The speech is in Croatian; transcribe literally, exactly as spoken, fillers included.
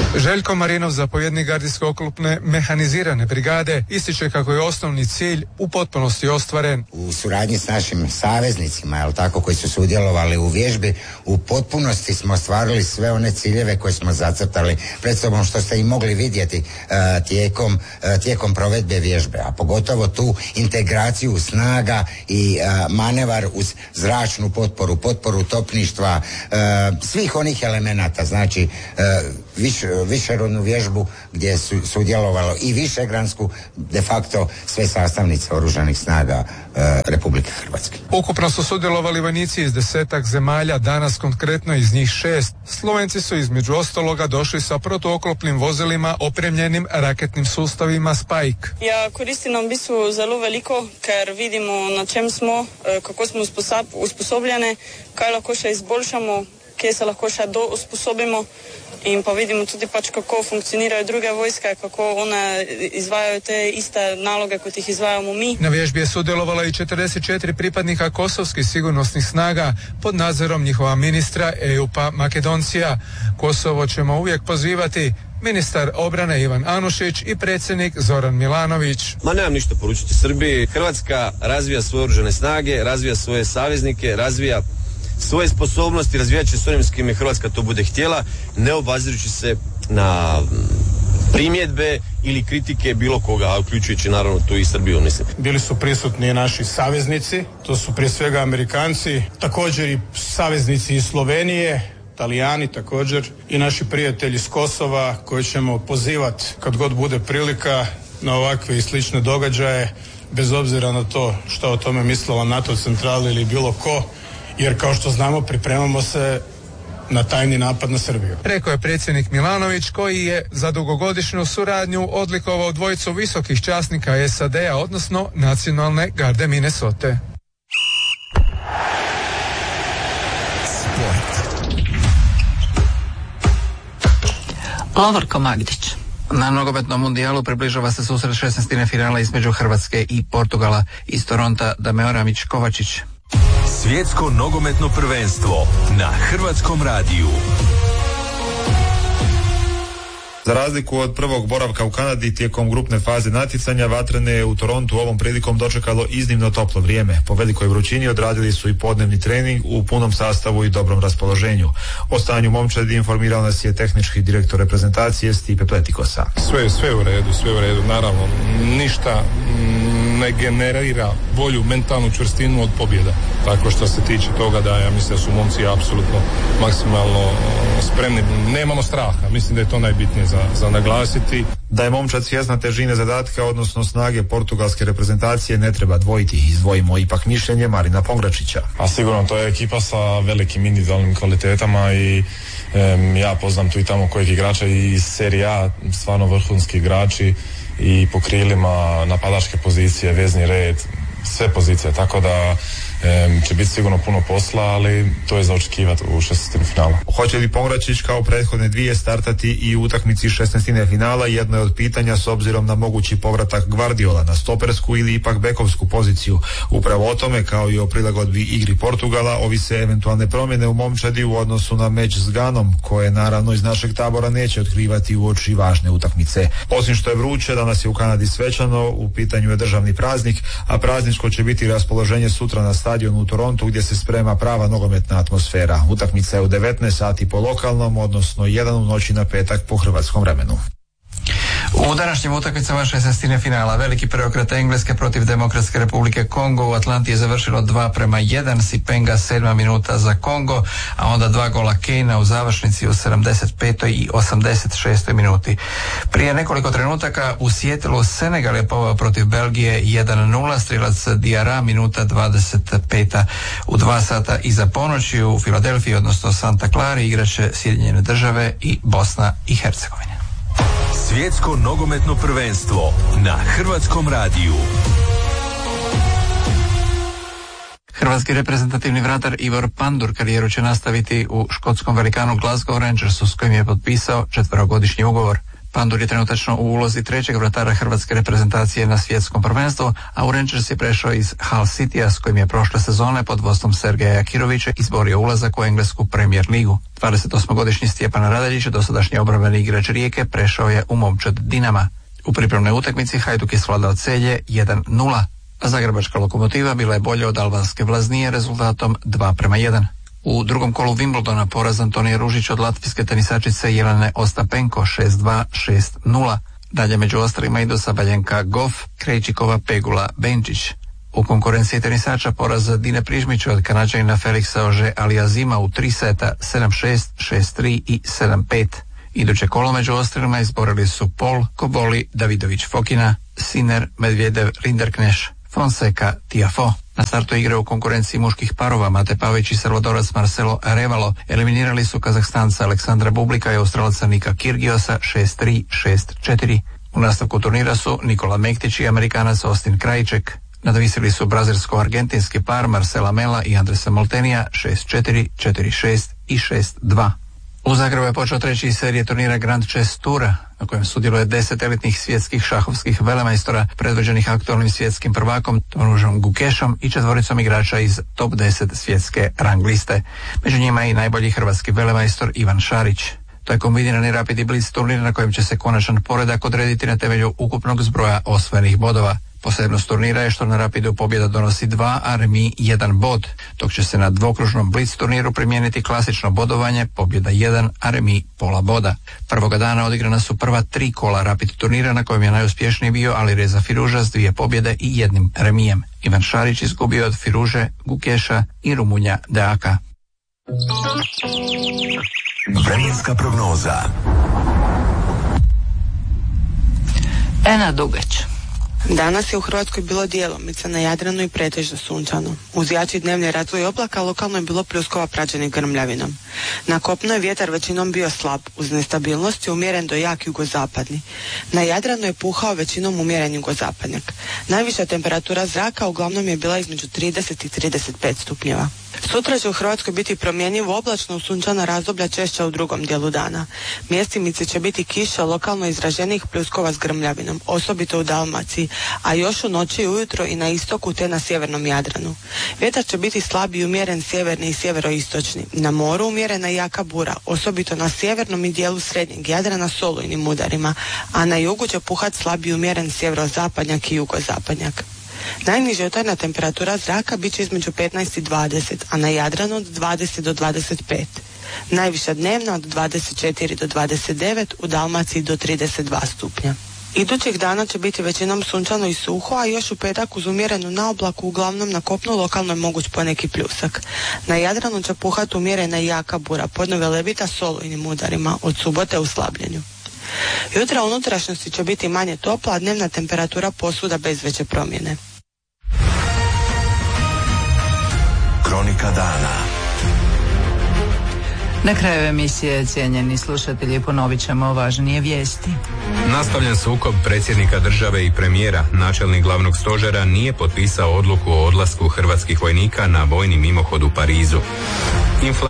Željko Marinov, zapovjednik gardijsko-oklopne mehanizirane brigade, ističe kako je osnovni cilj u potpunosti ostvaren. U suradnji s našim saveznicima, jel tako, koji su sudjelovali u vježbi, u potpunosti smo ostvarili sve one ciljeve koje smo zacrtali pred sobom, što ste i mogli vidjeti uh, tijekom, uh, tijekom provedbe vježbe, a pogotovo tu integraciju snaga i uh, manevar uz zračnu potporu, potporu topništva, uh, svih onih elemenata, znači uh, Viš, višerodnu vježbu gdje su sudjelovalo i višegransku, de facto sve sastavnice oružanih snaga e, Republike Hrvatske. Ukupno su sudjelovali vojnici iz desetak zemalja, danas konkretno iz njih šest. Slovenci su između ostaloga došli sa protuoklopnim vozilima opremljenim raketnim sustavima Spike. Ja, koristi nam v bistvu zelo veliko, ker vidimo na čem smo, kako smo usposobljene, kaj lahko še izboljšamo, kje se lahko še do usposobimo. In pa vidimo tudi pač, kako funkcionirajo druge vojske, kako one izvajajo te iste naloge, kot ih izvajamo mi. Na vježbi je sudjelovalo i četrdeset četiri pripadnika kosovskih sigurnosnih snaga pod nadzorom njihova ministra Ejupa Makedoncija. Kosovo ćemo uvijek pozivati. Ministar obrane Ivan Anušić i predsjednik Zoran Milanović. Ma nemam ništa poručiti Srbiji. Hrvatska razvija svoje oružane snage, razvija svoje saveznike, razvija svoje sposobnosti, razvijat će s onim s kime Hrvatska to bude htjela, ne obazirući se na primjedbe ili kritike bilo koga, uključujući naravno tu i Srbiju, mislim. Bili su prisutni naši saveznici, to su prije svega Amerikanci, također i saveznici iz Slovenije, Talijani također i naši prijatelji s Kosova koje ćemo pozivati kad god bude prilika na ovakve i slične događaje, bez obzira na to što o tome mislila NATO centrala ili bilo ko, jer kao što znamo pripremamo se na tajni napad na Srbiju. Rekao je predsjednik Milanović, koji je za dugogodišnju suradnju odlikovao dvojicu visokih časnika S A D-a, odnosno Nacionalne garde Minnesote. Lovorko Magdić. Na nogometnom mundijalu približava se susret šesnaestine finala između Hrvatske i Portugala. Iz Toronta Dameo Ramić-Kovačić. Svjetsko nogometno prvenstvo na Hrvatskom radiju. Za razliku od prvog boravka u Kanadi tijekom grupne faze natjecanja, Vatrene je u Torontu ovom prilikom dočekalo iznimno toplo vrijeme. Po velikoj vrućini odradili su i podnevni trening u punom sastavu i dobrom raspoloženju. O stanju momčadi informirao nas je tehnički direktor reprezentacije Stipe Pletikosa. Sve, sve u redu, sve u redu, naravno. Ništa ne generira bolju mentalnu čvrstinu od pobjeda. Tako što se tiče toga da ja mislim da su momci apsolutno maksimalno spremni. Nemamo straha, mislim da je to najbitnije za, za naglasiti. Da je momčad svjesna težine zadatka, odnosno snage portugalske reprezentacije, ne treba dvojiti. Izdvojimo ipak mišljenje Marina Pongračića. A sigurno to je ekipa sa velikim individualnim kvalitetama i em, ja poznam tu i tamo kojeg igrača i iz Serije A, stvarno vrhunski igrači i po krilima, napadačke pozicije, vezni red, sve pozicije, tako da e, će biti sigurno puno posla, ali to je za očekivati u šesnaestini finala. Hoće li Pongračić kao prethodne dvije startati i u utakmici šesnaestine finala, jedno je od pitanja s obzirom na mogući povratak Gvardiola na stopersku ili ipak bekovsku poziciju. Upravo o tome, kao i o prilagodbi igri Portugala, ovise eventualne promjene u momčadi u odnosu na meč s Ganom, koje naravno iz našeg tabora neće otkrivati uoči važne utakmice. Osim što je vruće, danas je u Kanadi svečano, u pitanju je državni praznik, a prazničko će biti raspoloženje sutra na stadionu u Torontu gdje se sprema prava nogometna atmosfera. Utakmica je u devetnaest sati po lokalnom, odnosno jedan u noći na petak po hrvatskom vremenu. U današnjim utakmicama šesnaestine finala veliki preokret Engleske protiv Demokratske Republike Kongo u Atlanti je završilo dva prema jedan, Sipenga sedma minuta za Kongo, a onda dva gola Kejna u završnici u sedamdeset petoj i osamdeset šestoj minuti. Prije nekoliko trenutaka u Sijetelu Senegal je poveo protiv Belgije jedan nula, strilac Diarra minuta dvadeset peta. U dva sata iza ponoći u Filadelfiji, odnosno Santa Clari, igraće Sjedinjene Države i Bosna i Hercegovina. Svjetsko nogometno prvenstvo na Hrvatskom radiju. Hrvatski reprezentativni vratar Ivor Pandur karijeru će nastaviti u škotskom velikanu Glasgow Rangersu, s kojim je potpisao četverogodišnji ugovor. Pandur je trenutačno u ulozi trećeg vratara hrvatske reprezentacije na svjetskom prvenstvu, a u Rangers je prešao iz Hull Citya s kojim je prošle sezone pod vodstvom Sergeja Jakirovića izborio ulazak u englesku Premier ligu. dvadesetosmogodišnji Stjepan Radaljić, dosadašnji obrambeni igrač Rijeke, prešao je u momčad Dinama. U pripremnoj utakmici Hajduk je svladao Celje jedan nula, a zagrebačka Lokomotiva bila je bolja od albanske Vlaznije rezultatom dva prema jedan. U drugom kolu Wimbledona poraz Antonije Ružić od latvijske tenisačice Jelene Ostapenko šest dva šest nula. Dalje među ostalima idu Sabaljenka Goff, Krejčikova Pegula Benčić. U konkurenciji tenisača poraz Dine Prižmića od Kanađanina Felixa Ože Aliazima u tri seta sedam šest, šest tri i sedam pet. Iduće kolo među ostrelima izborili su Pol, Koboli, Davidović Fokina, Sinner, Medvjedev, Rinderkneš, Fonseca, Tiafoe. Na startu igre u konkurenciji muških parova Mate Pavić i Salvadorac Marcelo Arevalo eliminirali su Kazahstanca Aleksandra Bublika i Australca Nika Kirgiosa šest tri, šest četiri. U nastavku turnira su Nikola Mektić i Amerikanac Austin Krajček. Nadvisili su brazilsko-argentinski par Marcela Mela i Andresa Moltenija šest četiri, četiri šest i šest dva. U Zagrebu je počeo treći iz serije turnira Grand Chess Toura, na kojem sudjeluje deset elitnih svjetskih šahovskih velemajstora predvođenih aktualnim svjetskim prvakom Tonužom Gukešom i četvoricom igrača iz top deset svjetske rang liste. Među njima je i najbolji hrvatski velemajstor Ivan Šarić. To je kombinirani Rapid i Blitz turnir na kojem će se konačan poredak odrediti na temelju ukupnog zbroja osvojenih bodova. Posebnost turnira je što na Rapidu pobjeda donosi dva, a remi jedan bod, dok će se na dvokružnom Blitz turniru primijeniti klasično bodovanje, pobjeda jedan, a remi pola boda. Prvoga dana odigrana su prva tri kola Rapid turnira na kojem je najuspješniji bio Alireza Firuža s dvije pobjede i jednim remijem. Ivan Šarić izgubio od Firuže, Gukeša i Rumunja Deaka. Vremenska prognoza. Ena Dugać. Danas je u Hrvatskoj bilo djelomice na Jadranu i pretežno sunčano. Uz jači dnevni razvoj oblaka lokalno je bilo pljuskova praćenih grmljavinom. Na kopnu je vjetar većinom bio slab, uz nestabilnost je umjeren do jak jugozapadni. Na Jadranu je puhao većinom umjeren jugozapadnjak. Najviša temperatura zraka uglavnom je bila između trideset i trideset pet stupnjeva. Sutra će u Hrvatskoj biti promjenjivo oblačno uz sunčana razdoblja češća u drugom dijelu dana. Mjestimice će biti kiša lokalno izraženih pljuskova s grmljavinom, osobito u Dalmaciji, a još u noći i ujutro i na istoku te na sjevernom Jadranu. Vjetar će biti slab i umjeren sjeverni i sjeveroistočni. Na moru umjerena i jaka bura, osobito na sjevernom i dijelu srednjeg Jadrana s olujnim udarima, a na jugu će puhat slab i umjeren sjeverozapadnjak i jugozapadnjak. Najniža jutarnja temperatura zraka bit će između petnaest i dvadeset, a na Jadranu od dvadeset do dvadeset pet. Najviša dnevna od dvadeset četiri do dvadeset devet, u Dalmaciji do trideset dva stupnja. Idućih dana će biti većinom sunčano i suho, a još u petak uz umjerenu naoblaku uglavnom na kopnu lokalno je moguć poneki pljusak. Na Jadranu će puhati umjerena i jaka bura, podnove levita s olujnim udarima, od subote u slabljenju. Jutra u unutrašnjosti će biti manje topla, a dnevna temperatura posvuda bez veće promjene. Kronika dana. Na kraju emisije, cijenjeni slušatelji, ponovit ćemo važnije vijesti. Nastavljen sukob predsjednika države i premijera. Načelnik glavnog stožera nije potpisao odluku o odlasku hrvatskih vojnika na vojni mimohod u Parizu. Infla